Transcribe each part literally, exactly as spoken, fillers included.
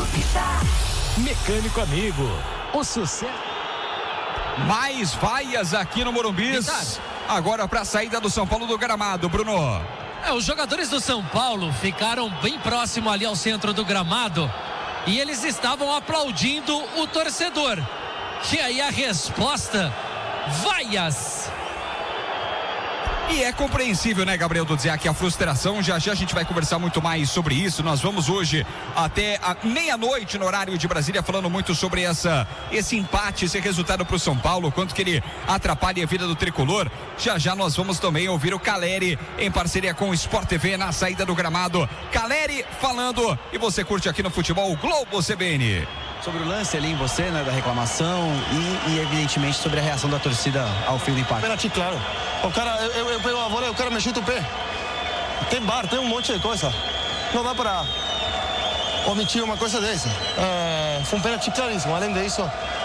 Mecânico Amigo, o sucesso. Mais vaias aqui no Morumbi. Agora para a saída do São Paulo do gramado, Bruno. É, os jogadores do São Paulo ficaram bem próximo ali ao centro do gramado e eles estavam aplaudindo o torcedor. E aí a resposta, vaias. E é compreensível, né, Gabriel Dudziak, a frustração. Já já a gente vai conversar muito mais sobre isso. Nós vamos hoje até a meia-noite no horário de Brasília falando muito sobre essa, esse empate, esse resultado para o São Paulo, quanto que ele atrapalha a vida do tricolor. Já já nós vamos também ouvir o Caleri em parceria com o Sport T V na saída do gramado. Caleri falando, e você curte aqui no Futebol Globo C B N. Sobre o lance ali em você, né, da reclamação e, e evidentemente sobre a reação da torcida ao fim do empate. Pênalti, claro. O cara, eu, eu pego a bola, o cara me chuta o pé. Tem bar, tem um monte de coisa. Não dá para omitir uma coisa dessa. É, foi um pênalti claríssimo. Além disso,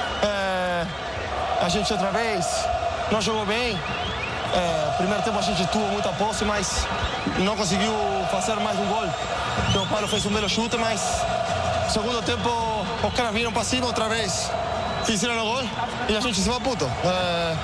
é, a gente outra vez não jogou bem. É, primeiro tempo a gente tuvo muita posse, mas não conseguiu fazer mais um gol. O Paulo fez um belo chute, mas segundo tempo os caras viram para cima outra vez, fizeram o gol e a gente se vai puto. É,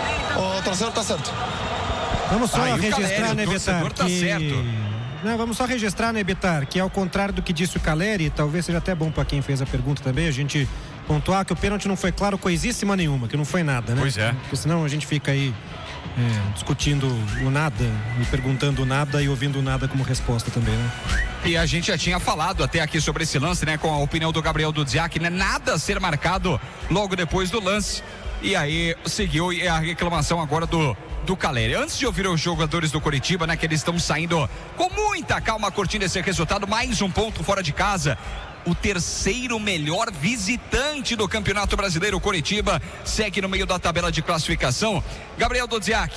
o torcedor tá certo. Vamos só Aí, registrar, Caleri, né, Betar, tá que... certo. Não, vamos só registrar, né, Betar, que ao contrário do que disse o Caleri, talvez seja até bom para quem fez a pergunta também, a gente pontuar que o pênalti não foi claro coisíssima nenhuma, que não foi nada, né? Pois é. Porque senão a gente fica aí é, discutindo o nada, e perguntando o nada e ouvindo o nada como resposta também, né? E a gente já tinha falado até aqui sobre esse lance, né? Com a opinião do Gabriel Dudziak, né? Nada a ser marcado logo depois do lance. E aí seguiu a reclamação agora do, do Caleri. Antes de ouvir os jogadores do Coritiba, né? Que eles estão saindo com muita calma curtindo esse resultado. Mais um ponto fora de casa. O terceiro melhor visitante do Campeonato Brasileiro, o Coritiba, segue no meio da tabela de classificação. Gabriel Dudziak,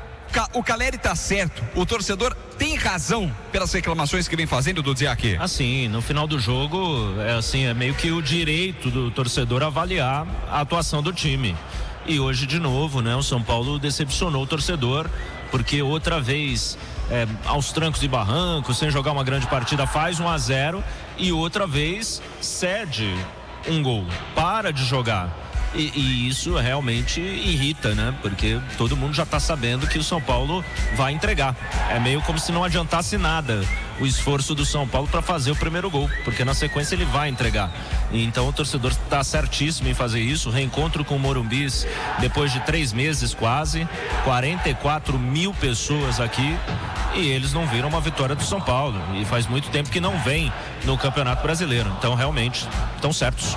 o Caleri tá certo, o torcedor tem razão pelas reclamações que vem fazendo, Dudziak? Assim, no final do jogo, é assim, é meio que o direito do torcedor avaliar a atuação do time. E hoje, de novo, né, o São Paulo decepcionou o torcedor, porque outra vez, é, aos trancos e barrancos, sem jogar uma grande partida, faz um a zero e outra vez cede um gol, para de jogar. E, e isso realmente irrita, né? Porque todo mundo já está sabendo que o São Paulo vai entregar. É meio como se não adiantasse nada o esforço do São Paulo para fazer o primeiro gol, porque na sequência ele vai entregar. E então o torcedor está certíssimo em fazer isso. Reencontro com o Morumbis depois de três meses quase, quarenta e quatro mil pessoas aqui. E eles não viram uma vitória do São Paulo. E faz muito tempo que não vem no Campeonato Brasileiro. Então realmente estão certos.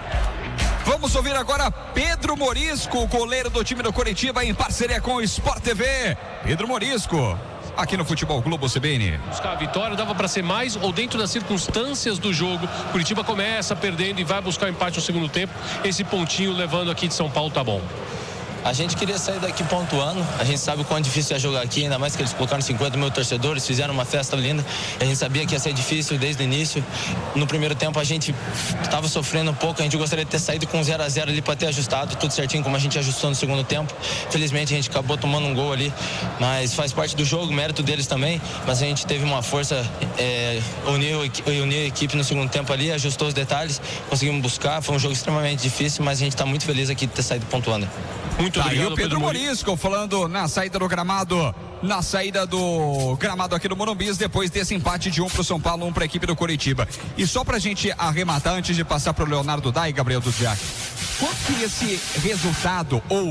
Vamos ouvir agora Pedro Morisco, goleiro do time do Coritiba, em parceria com o Sport T V. Pedro Morisco, aqui no Futebol Globo C B N. Buscar a vitória, dava para ser mais ou dentro das circunstâncias do jogo. Curitiba começa perdendo e vai buscar o empate no segundo tempo. Esse pontinho levando aqui de São Paulo tá bom. A gente queria sair daqui pontuando, a gente sabe o quão difícil é jogar aqui, ainda mais que eles colocaram cinquenta mil torcedores, fizeram uma festa linda, a gente sabia que ia ser difícil desde o início. No primeiro tempo a gente estava sofrendo um pouco, a gente gostaria de ter saído com zero a zero ali para ter ajustado, tudo certinho como a gente ajustou no segundo tempo. Felizmente a gente acabou tomando um gol ali, mas faz parte do jogo, mérito deles também, mas a gente teve uma força, é, uniu, uniu a equipe no segundo tempo ali, ajustou os detalhes, conseguimos buscar, foi um jogo extremamente difícil, mas a gente está muito feliz aqui de ter saído pontuando. Muito Tá obrigado, aí o Pedro, Pedro Morisco falando na saída do gramado, na saída do gramado aqui do Morumbis, depois desse empate de um pro São Paulo, um pra equipe do Coritiba. E só pra gente arrematar, antes de passar pro Leonardo Dai, Gabriel Dudziak, quanto que esse resultado ou